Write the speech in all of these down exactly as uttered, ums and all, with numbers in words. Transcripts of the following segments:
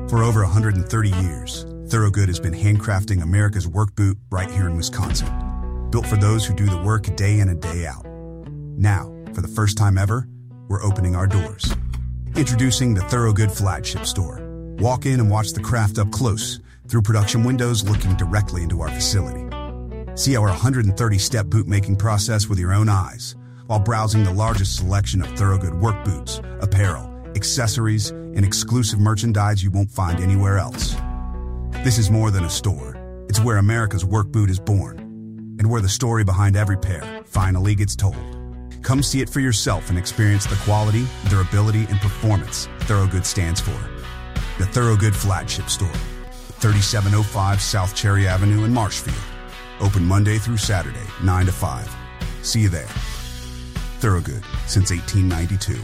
For over one hundred thirty years, Thorogood has been handcrafting America's work boot right here in Wisconsin. Built for those who do the work day in and day out. Now, for the first time ever, we're opening our doors. Introducing the Thorogood Flagship Store. Walk in and watch the craft up close through production windows looking directly into our facility. See our one hundred thirty step boot-making process with your own eyes while browsing the largest selection of Thorogood work boots, apparel, accessories, and exclusive merchandise you won't find anywhere else. This is more than a store. It's where America's work boot is born and where the story behind every pair finally gets told. Come see it for yourself and experience the quality, durability, and performance Thorogood stands for. The Thorogood Flagship Store, thirty-seven oh five South Cherry Avenue in Marshfield. Open Monday through Saturday, nine to five. See you there. Thorogood, since eighteen ninety-two.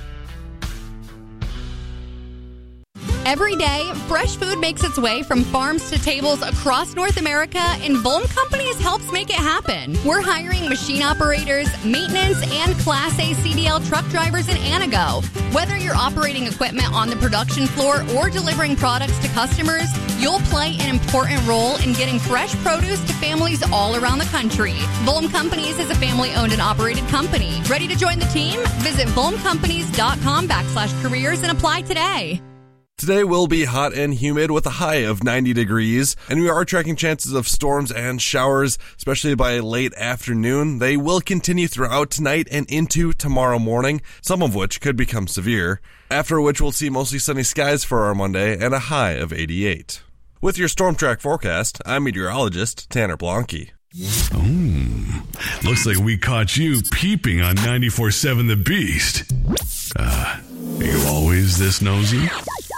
Every day, fresh food makes its way from farms to tables across North America, and Volm Companies helps make it happen. We're hiring machine operators, maintenance, and Class A C D L truck drivers in Anago. Whether you're operating equipment on the production floor or delivering products to customers, you'll play an important role in getting fresh produce to families all around the country. Volm Companies is a family-owned and operated company. Ready to join the team? Visit volmcompanies.com backslash careers and apply today. Today will be hot and humid with a high of ninety degrees, and we are tracking chances of storms and showers, especially by late afternoon. They will continue throughout tonight and into tomorrow morning, some of which could become severe, after which we'll see mostly sunny skies for our Monday and a high of eighty-eight. With your Storm Track forecast, I'm meteorologist Tanner Blanke. Oh, looks like we caught you peeping on ninety-four seven The Beast. Uh, are you always this nosy?